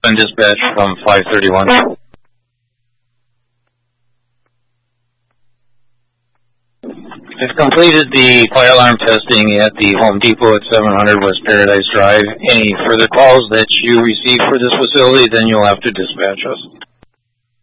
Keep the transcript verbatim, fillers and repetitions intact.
Sun Dispatch from five thirty-one. I've completed the fire alarm testing at the Home Depot at seven hundred West Paradise Drive. Any further calls that you receive for this facility, then you'll have to dispatch us.